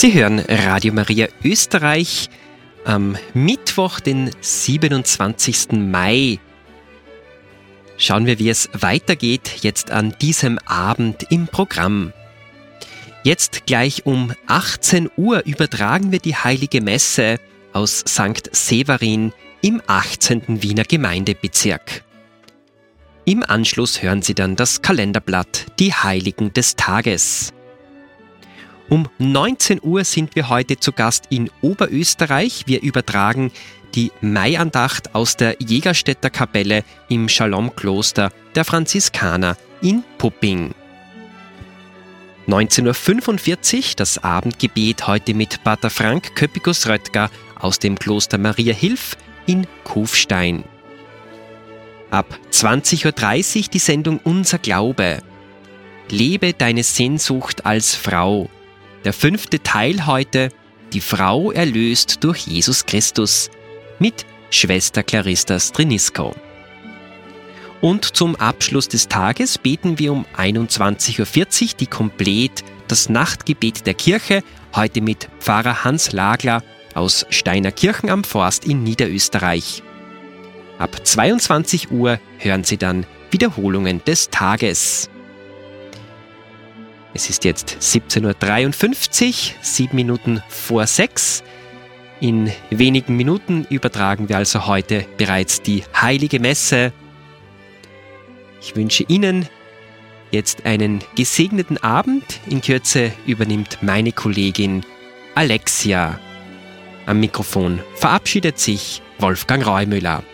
Sie hören Radio Maria Österreich am Mittwoch, den 27. Mai. Schauen wir, wie es weitergeht jetzt an diesem Abend im Programm. Jetzt gleich um 18 Uhr übertragen wir die Heilige Messe aus St. Severin im 18. Wiener Gemeindebezirk. Im Anschluss hören Sie dann das Kalenderblatt Die Heiligen des Tages. Um 19 Uhr sind wir heute zu Gast in Oberösterreich. Wir übertragen die Maiandacht aus der Jägerstätter Kapelle im Shalom-Kloster der Franziskaner in Pupping. 19.45 Uhr das Abendgebet heute mit Pater Frank Köppikus-Röttger aus dem Kloster Maria Hilf in Kufstein. Ab 20.30 Uhr die Sendung Unser Glaube. Lebe deine Sehnsucht als Frau. Der 5. Teil heute, die Frau erlöst durch Jesus Christus, mit Schwester Clarissa Strinisko. Und zum Abschluss des Tages beten wir um 21.40 Uhr die Komplett, das Nachtgebet der Kirche, heute mit Pfarrer Hans Lagler aus Steinerkirchen am Forst in Niederösterreich. Ab 22 Uhr hören Sie dann Wiederholungen des Tages. Es ist jetzt 17.53 Uhr, 7 Minuten vor 6. In wenigen Minuten übertragen wir also heute bereits die Heilige Messe. Ich wünsche Ihnen jetzt einen gesegneten Abend. In Kürze übernimmt meine Kollegin Alexia. Am Mikrofon verabschiedet sich Wolfgang Reumüller.